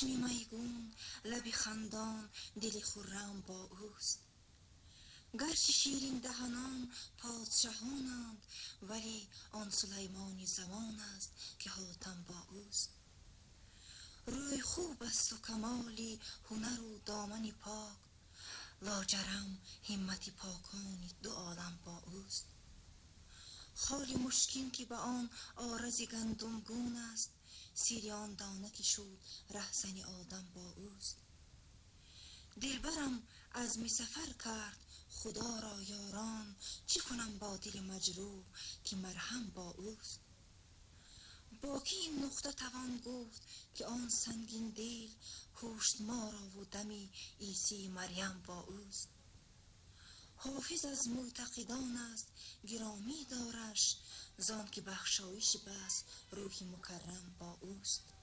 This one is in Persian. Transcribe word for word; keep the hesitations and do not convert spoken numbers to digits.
چشمی میگون، لبی خندان، دلی خرم با اوست. گرچه شیرین دهنان پادشاهانند، ولی آن سلیمانی زمان است که حاتم با اوست. روی خوب است و کمالی هنر و دامنی پاک، لاجرم همتی پاکانی دو عالم با اوست. خالی مشکین که به آن آرزی گندم گون است، سیری آن دانه که شد رهزن آدم با اوست. دلبرم عزم سفر کرد خدا را یاران، چه کنم با دل مجروح که مرهم با اوست. با کی این نقطه توان گفت که آن سنگین دل کشت ما را و دمی عیسی مریم با اوست. حافظ از معتقدان است گرامی دارش، زان که بخشایش بس روح مکرم با اوست.